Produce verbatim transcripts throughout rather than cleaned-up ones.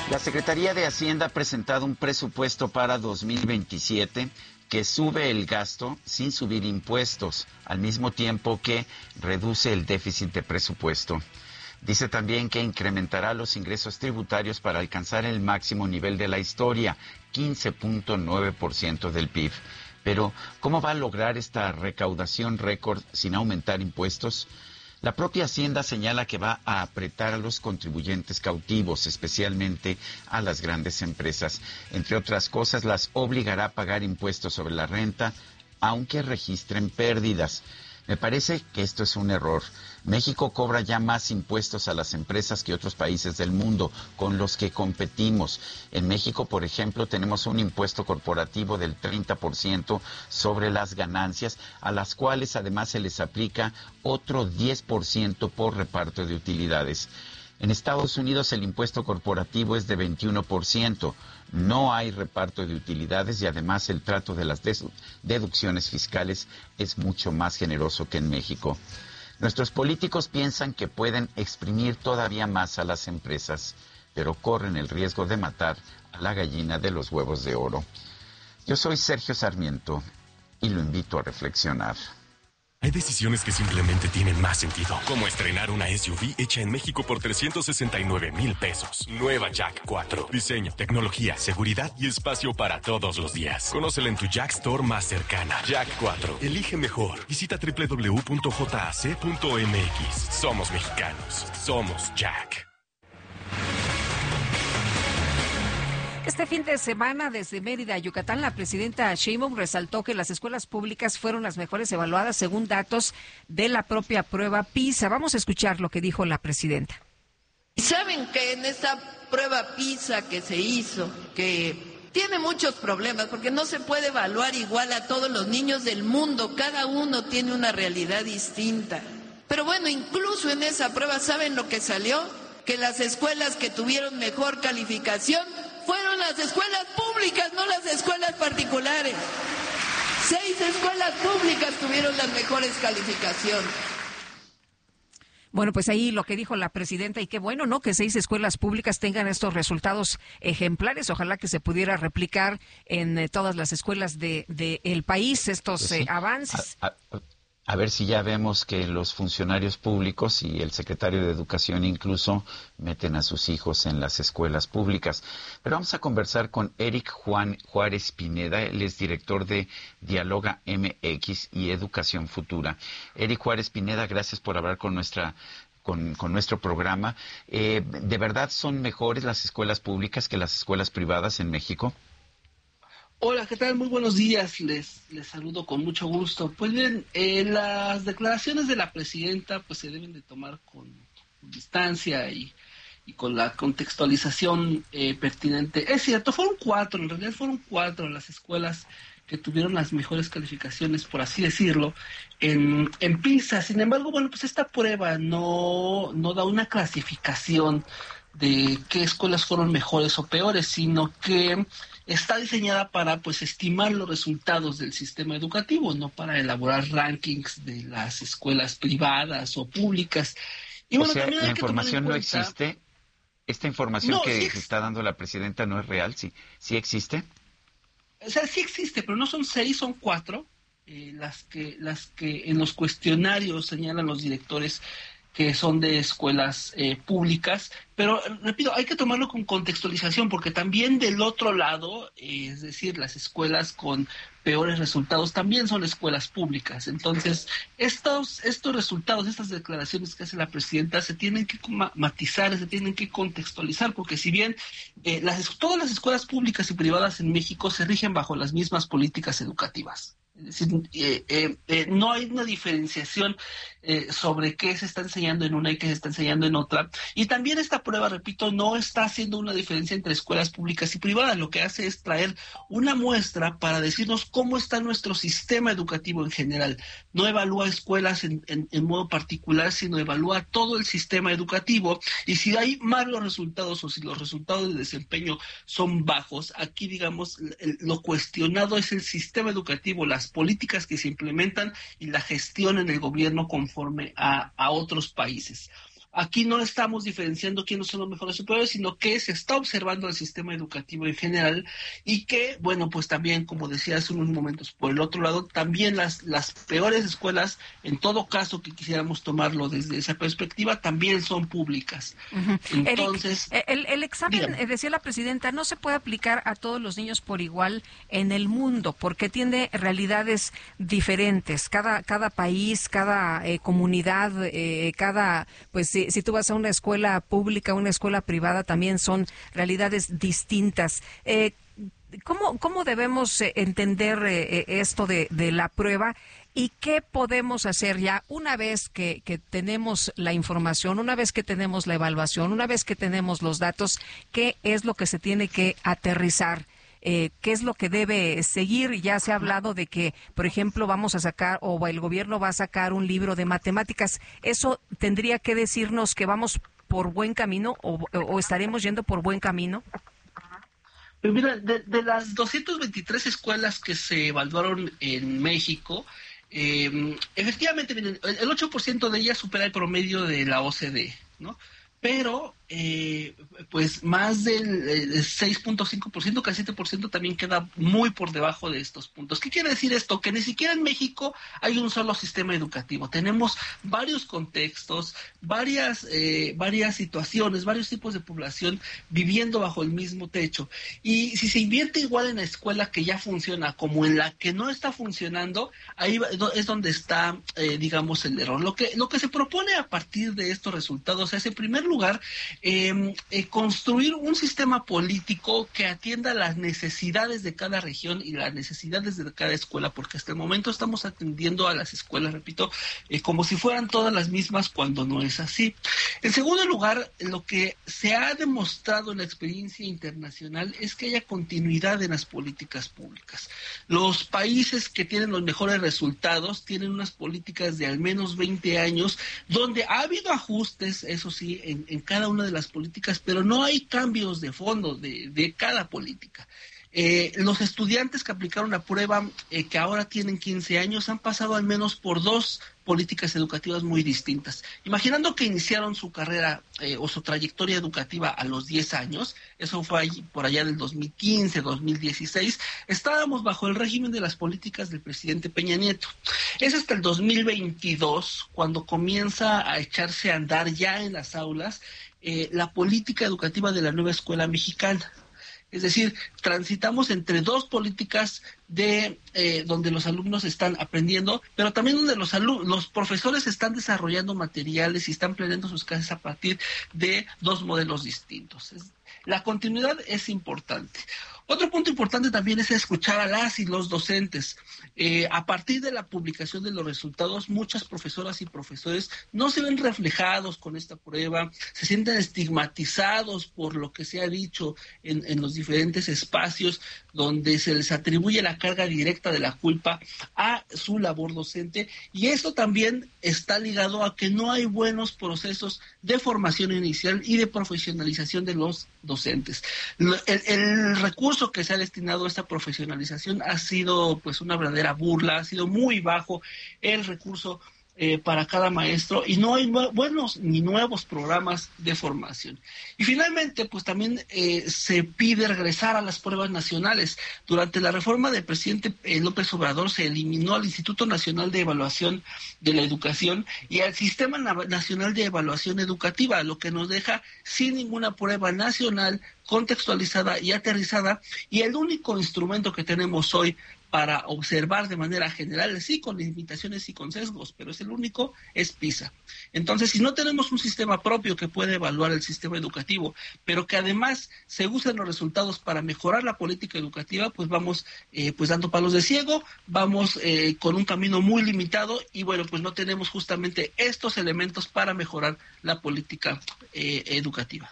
La Secretaría de Hacienda ha presentado un presupuesto para dos mil veintisiete que sube el gasto sin subir impuestos, al mismo tiempo que reduce el déficit de presupuesto. Dice también que incrementará los ingresos tributarios para alcanzar el máximo nivel de la historia, quince punto nueve por ciento del P I B. Pero, ¿cómo va a lograr esta recaudación récord sin aumentar impuestos? La propia Hacienda señala que va a apretar a los contribuyentes cautivos, especialmente a las grandes empresas. Entre otras cosas, las obligará a pagar impuestos sobre la renta, aunque registren pérdidas. Me parece que esto es un error. México cobra ya más impuestos a las empresas que otros países del mundo con los que competimos. En México, por ejemplo, tenemos un impuesto corporativo del treinta por ciento sobre las ganancias, a las cuales además se les aplica otro diez por ciento por reparto de utilidades. En Estados Unidos el impuesto corporativo es de veintiuno por ciento. No hay reparto de utilidades y además el trato de las deducciones fiscales es mucho más generoso que en México. Nuestros políticos piensan que pueden exprimir todavía más a las empresas, pero corren el riesgo de matar a la gallina de los huevos de oro. Yo soy Sergio Sarmiento y lo invito a reflexionar. Hay decisiones que simplemente tienen más sentido, como estrenar una S U V hecha en México por trescientos sesenta y nueve mil pesos. Nueva Jack cuatro. Diseño, tecnología, seguridad y espacio para todos los días. Conócela en tu Jack Store más cercana. Jack cuatro. Elige mejor. Visita doble u doble u doble u punto j a c punto m x. Somos mexicanos. Somos Jack. Este fin de semana, desde Mérida, Yucatán, la presidenta Sheinbaum resaltó que las escuelas públicas fueron las mejores evaluadas según datos de la propia prueba PISA. Vamos a escuchar lo que dijo la presidenta. Y saben que en esta prueba PISA que se hizo, que tiene muchos problemas, porque no se puede evaluar igual a todos los niños del mundo, cada uno tiene una realidad distinta. Pero bueno, incluso en esa prueba, ¿saben lo que salió? Que las escuelas que tuvieron mejor calificación fueron las escuelas públicas, no las escuelas particulares. Seis escuelas públicas tuvieron las mejores calificaciones. Bueno, pues ahí lo que dijo la presidenta, y qué bueno, ¿no?, que seis escuelas públicas tengan estos resultados ejemplares. Ojalá que se pudiera replicar en eh, todas las escuelas de, de el país estos pues sí. eh, avances. A, a, a ver si ya vemos que los funcionarios públicos y el secretario de Educación incluso meten a sus hijos en las escuelas públicas. Pero vamos a conversar con Eric Juan Juárez Pineda, él es director de Dialoga M X y Educación Futura. Eric Juárez Pineda, gracias por hablar con nuestra Con, con nuestro programa. Eh, ¿De verdad son mejores las escuelas públicas que las escuelas privadas en México? Hola, ¿qué tal? Muy buenos días. Les, les saludo con mucho gusto. Pues bien, eh, las declaraciones de la presidenta pues se deben de tomar con, con distancia y, y con la contextualización eh, pertinente. Es cierto, fueron cuatro, en realidad fueron cuatro las escuelas que tuvieron las mejores calificaciones, por así decirlo, en, en PISA. Sin embargo, bueno, pues esta prueba no, no da una clasificación de qué escuelas fueron mejores o peores, sino que está diseñada para pues estimar los resultados del sistema educativo, no para elaborar rankings de las escuelas privadas o públicas. Y bueno, o sea, también la hay que información tomar en no cuenta... existe. Esta información no, que sí ex... está dando la presidenta no es real, sí, sí existe. O sea, sí existe, pero no son seis, son cuatro eh, las que las que en los cuestionarios señalan los directores que son de escuelas eh, públicas, pero repito, hay que tomarlo con contextualización, porque también del otro lado, eh, es decir, las escuelas con peores resultados también son escuelas públicas. Entonces, estos estos resultados, estas declaraciones que hace la presidenta se tienen que matizar, se tienen que contextualizar, porque si bien eh, las, todas las escuelas públicas y privadas en México se rigen bajo las mismas políticas educativas. Es decir, eh, eh, eh, no hay una diferenciación eh, sobre qué se está enseñando en una y qué se está enseñando en otra. Y también esta prueba, repito, no está haciendo una diferencia entre escuelas públicas y privadas. Lo que hace es traer una muestra para decirnos cómo está nuestro sistema educativo en general. No evalúa escuelas en, en, en modo particular, sino evalúa todo el sistema educativo. Y si hay malos resultados o si los resultados de desempeño son bajos, aquí, digamos, lo cuestionado es el sistema educativo, las políticas que se implementan y la gestión en el gobierno conforme a, a otros países. aquí no estamos diferenciando quiénes son los mejores superiores, sino que se está observando el sistema educativo en general y que, bueno, pues también, como decía hace unos momentos, por el otro lado, también las, las peores escuelas, en todo caso que quisiéramos tomarlo desde esa perspectiva, también son públicas. Uh-huh. Entonces, Eric, el, el examen, dígame. Decía la presidenta, no se puede aplicar a todos los niños por igual en el mundo, porque tiene realidades diferentes. Cada, cada país, cada eh, comunidad, eh, cada, pues si, si tú vas a una escuela pública, una escuela privada, también son realidades distintas. Eh, ¿cómo, ¿Cómo debemos eh, entender eh, esto de, de la prueba? ¿Y qué podemos hacer ya una vez que, que tenemos la información, una vez que tenemos la evaluación, una vez que tenemos los datos? ¿Qué es lo que se tiene que aterrizar? Eh, ¿Qué es lo que debe seguir? Ya se ha hablado de que, por ejemplo, vamos a sacar, o el gobierno va a sacar un libro de matemáticas. ¿Eso tendría que decirnos que vamos por buen camino o, o estaremos yendo por buen camino? Pues mira, de, de las doscientas veintitrés escuelas que se evaluaron en México, Eh, efectivamente, miren, el ocho por ciento de ellas supera el promedio de la O C D, ¿no? Pero, eh, pues, más del seis punto cinco por ciento, casi siete por ciento también queda muy por debajo de estos puntos. ¿Qué quiere decir esto? Que ni siquiera en México hay un solo sistema educativo. Tenemos varios contextos, varias, eh, varias situaciones, varios tipos de población viviendo bajo el mismo techo. Y si se invierte igual en la escuela que ya funciona como en la que no está funcionando, ahí es donde está, eh, digamos, el error. Lo que, lo que se propone a partir de estos resultados es, en primer lugar, eh, eh, construir un sistema político que atienda las necesidades de cada región y las necesidades de cada escuela, porque hasta el momento estamos atendiendo a las escuelas, repito, eh, como si fueran todas las mismas, cuando no es así. En segundo lugar, lo que se ha demostrado en la experiencia internacional es que haya continuidad en las políticas públicas. Los países que tienen los mejores resultados tienen unas políticas de al menos veinte años, donde ha habido ajustes, eso sí, en, en cada una de las políticas, pero no hay cambios de fondo de, de cada política. Eh, los estudiantes que aplicaron la prueba, eh, que ahora tienen quince años, han pasado al menos por dos políticas educativas muy distintas. Imaginando que iniciaron su carrera eh, o su trayectoria educativa a los diez años, eso fue allí, por allá del dos mil quince, dos mil dieciséis, estábamos bajo el régimen de las políticas del presidente Peña Nieto. Es hasta el dos mil veintidós cuando comienza a echarse a andar ya en las aulas eh, la política educativa de la nueva escuela mexicana. Es decir, transitamos entre dos políticas de eh, donde los alumnos están aprendiendo, pero también donde los alumnos, los profesores están desarrollando materiales y están planeando sus clases a partir de dos modelos distintos. Es, la continuidad es importante. Otro punto importante también es escuchar a las y los docentes. Eh, a partir de la publicación de los resultados, muchas profesoras y profesores no se ven reflejados con esta prueba, se sienten estigmatizados por lo que se ha dicho en, en los diferentes espacios donde se les atribuye la carga directa de la culpa a su labor docente, y esto también está ligado a que no hay buenos procesos de formación inicial y de profesionalización de los docentes. El, el recurso que se ha destinado a esta profesionalización ha sido pues una verdadera burla, ha sido muy bajo el recurso eh, para cada maestro, y no hay buenos ni nuevos programas de formación. Y finalmente, pues también eh, se pide regresar a las pruebas nacionales. Durante la reforma del presidente eh, López Obrador se eliminó al Instituto Nacional de Evaluación de la Educación y al Sistema Nacional de Evaluación Educativa, lo que nos deja sin ninguna prueba nacional contextualizada y aterrizada, y el único instrumento que tenemos hoy para observar de manera general, sí, con limitaciones y con sesgos, pero es el único, es PISA. Entonces, si no tenemos un sistema propio que pueda evaluar el sistema educativo, pero que además se usen los resultados para mejorar la política educativa, pues vamos eh, pues dando palos de ciego, vamos eh, con un camino muy limitado, y bueno, pues no tenemos justamente estos elementos para mejorar la política eh, educativa.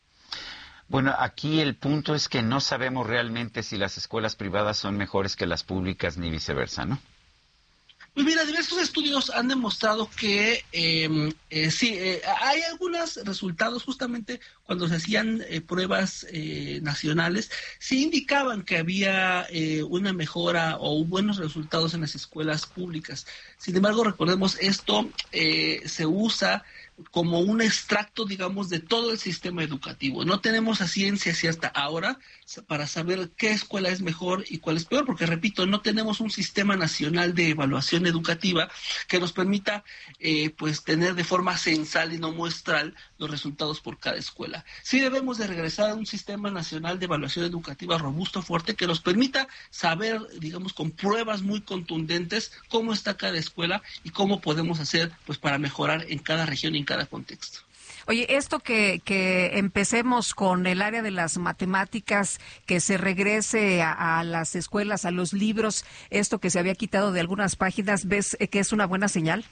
Bueno, aquí el punto es que no sabemos realmente si las escuelas privadas son mejores que las públicas ni viceversa, ¿no? Pues mira, diversos estudios han demostrado que eh, eh, sí, eh, hay algunos resultados, justamente cuando se hacían eh, pruebas eh, nacionales, sí indicaban que había eh, una mejora o buenos resultados en las escuelas públicas. Sin embargo, recordemos, esto eh, se usa como un extracto, digamos, de todo el sistema educativo. No tenemos a ciencia cierta ahora para saber qué escuela es mejor y cuál es peor, porque, repito, no tenemos un sistema nacional de evaluación educativa que nos permita eh, pues tener de forma censal y no muestral los resultados por cada escuela. Sí debemos de regresar a un sistema nacional de evaluación educativa robusto, fuerte, que nos permita saber, digamos, con pruebas muy contundentes cómo está cada escuela y cómo podemos hacer pues para mejorar en cada región y en cada contexto. Oye, esto que, que empecemos con el área de las matemáticas, que se regrese a, a las escuelas, a los libros, esto que se había quitado de algunas páginas, ¿ves que es una buena señal?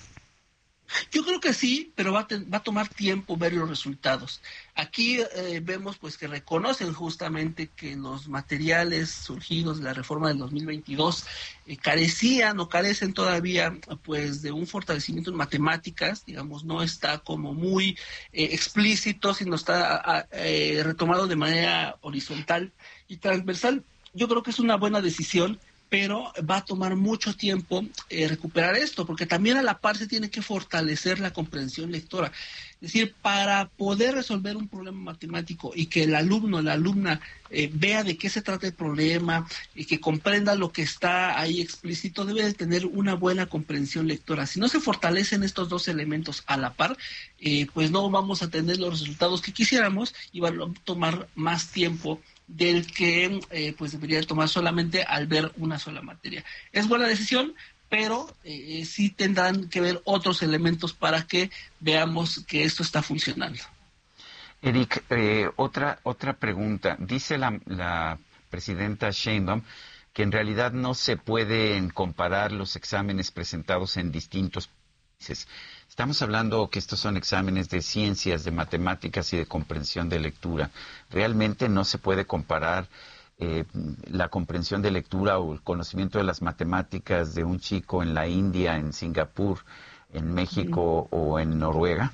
Yo creo que sí, pero va a, te, va a tomar tiempo ver los resultados. Aquí eh, vemos pues que reconocen justamente que los materiales surgidos de la reforma del dos mil veintidós eh, carecían o carecen todavía pues de un fortalecimiento en matemáticas, digamos, no está como muy eh, explícito, sino está a, eh, retomado de manera horizontal y transversal. Yo creo que es una buena decisión, pero va a tomar mucho tiempo eh, recuperar esto, porque también a la par se tiene que fortalecer la comprensión lectora. Es decir, para poder resolver un problema matemático y que el alumno, la alumna eh, vea de qué se trata el problema y que comprenda lo que está ahí explícito, debe de tener una buena comprensión lectora. Si no se fortalecen estos dos elementos a la par, eh, pues no vamos a tener los resultados que quisiéramos y va a tomar más tiempo del que eh, pues debería tomar solamente al ver una sola materia. Es buena decisión, pero eh, sí tendrán que ver otros elementos para que veamos que esto está funcionando. Eric, eh, otra otra pregunta. Dice la, la presidenta Sheinbaum que en realidad no se pueden comparar los exámenes presentados en distintos países. Estamos hablando que estos son exámenes de ciencias, de matemáticas y de comprensión de lectura. Realmente no se puede comparar eh, la comprensión de lectura o el conocimiento de las matemáticas de un chico en la India, en Singapur, en México sí. o en Noruega.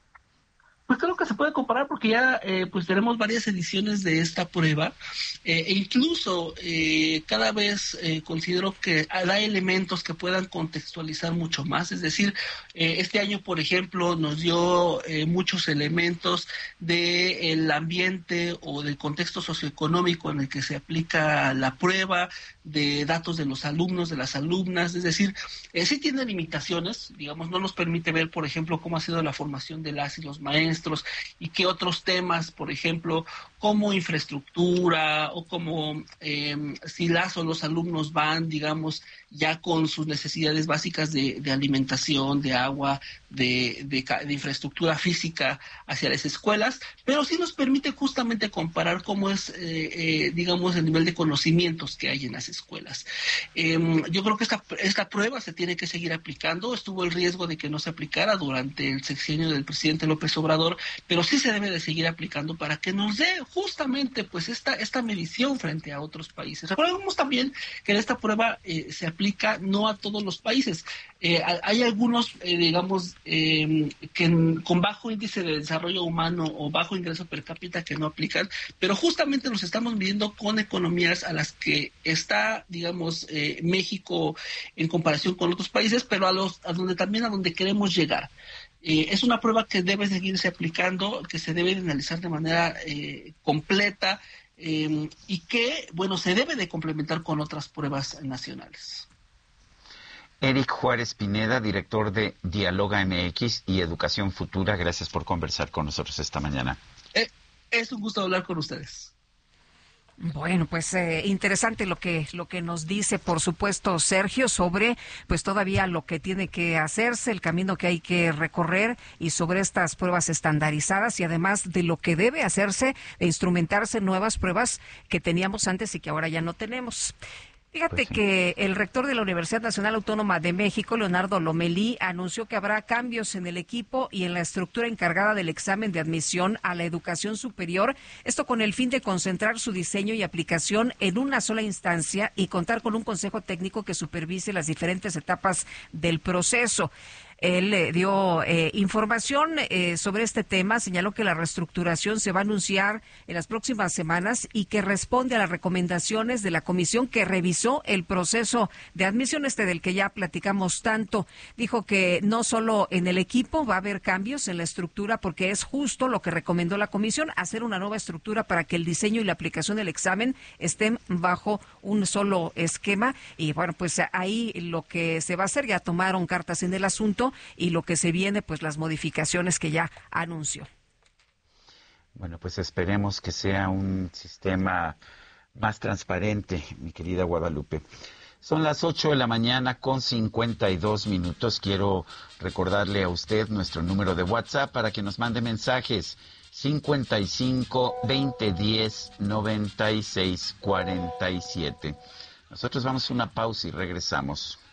Pues creo que se puede comparar porque ya eh, pues tenemos varias ediciones de esta prueba eh, e incluso eh, cada vez eh, considero que da elementos que puedan contextualizar mucho más. Es decir, eh, este año, por ejemplo, nos dio eh, muchos elementos del ambiente o del contexto socioeconómico en el que se aplica la prueba, de datos de los alumnos, de las alumnas. Es decir, eh, sí tiene limitaciones, digamos, no nos permite ver, por ejemplo, cómo ha sido la formación de las y los maestros, y qué otros temas, por ejemplo, como infraestructura o como eh, si las o los alumnos van, digamos, ya con sus necesidades básicas de, de alimentación, de agua, de, de, de infraestructura física hacia las escuelas, pero sí nos permite justamente comparar cómo es, eh, eh, digamos, el nivel de conocimientos que hay en las escuelas. Eh, yo creo que esta, esta prueba se tiene que seguir aplicando. Estuvo el riesgo de que no se aplicara durante el sexenio del presidente López Obrador, pero sí se debe de seguir aplicando para que nos dé justamente pues esta, esta medición frente a otros países. Recordemos también que en esta prueba eh, se aplica no a todos los países. Eh, hay algunos, eh, digamos, eh, que en, con bajo índice de desarrollo humano o bajo ingreso per cápita que no aplican, pero justamente nos estamos midiendo con economías a las que está, digamos, eh, México en comparación con otros países, pero a los a donde también a donde queremos llegar. Eh, es una prueba que debe seguirse aplicando, que se debe de analizar de manera eh, completa eh, y que, bueno, se debe de complementar con otras pruebas nacionales. Eric Juárez Pineda, director de Dialoga M X y Educación Futura, gracias por conversar con nosotros esta mañana. Eh, es un gusto hablar con ustedes. Bueno, pues eh, interesante lo que lo que nos dice, por supuesto, Sergio, sobre pues todavía lo que tiene que hacerse, el camino que hay que recorrer y sobre estas pruebas estandarizadas y además de lo que debe hacerse e instrumentarse nuevas pruebas que teníamos antes y que ahora ya no tenemos. Fíjate pues sí. que el rector de la Universidad Nacional Autónoma de México, Leonardo Lomelí, anunció que habrá cambios en el equipo y en la estructura encargada del examen de admisión a la educación superior, esto con el fin de concentrar su diseño y aplicación en una sola instancia y contar con un consejo técnico que supervise las diferentes etapas del proceso. Él eh, dio eh, información eh, sobre este tema, señaló que la reestructuración se va a anunciar en las próximas semanas y que responde a las recomendaciones de la comisión que revisó el proceso de admisión este del que ya platicamos tanto. Dijo que no solo en el equipo va a haber cambios en la estructura, porque es justo lo que recomendó la comisión, hacer una nueva estructura para que el diseño y la aplicación del examen estén bajo un solo esquema. Y bueno, pues ahí lo que se va a hacer, ya tomaron cartas en el asunto, y lo que se viene, pues las modificaciones que ya anunció. Bueno, pues esperemos que sea un sistema más transparente, mi querida Guadalupe. Son las ocho de la mañana con cincuenta y dos minutos. Quiero recordarle a usted nuestro número de WhatsApp para que nos mande mensajes. cincuenta y cinco, veinte diez, noventa y seis cuarenta y siete. Nosotros vamos a una pausa y regresamos.